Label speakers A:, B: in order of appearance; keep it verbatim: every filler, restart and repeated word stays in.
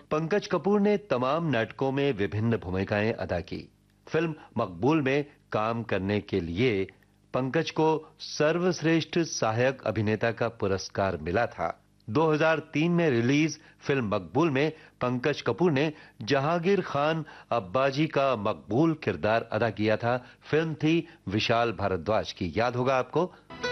A: पंकज कपूर ने तमाम नाटकों में विभिन्न भूमिकाएं अदा की। फिल्म मकबूल में काम करने के लिए पंकज को सर्वश्रेष्ठ सहायक अभिनेता का पुरस्कार मिला था। दो हज़ार तीन में रिलीज फिल्म मकबूल में पंकज कपूर ने जहांगीर खान अब्बाजी का मकबूल किरदार अदा किया था। फिल्म थी विशाल भारद्वाज की, याद होगा आपको।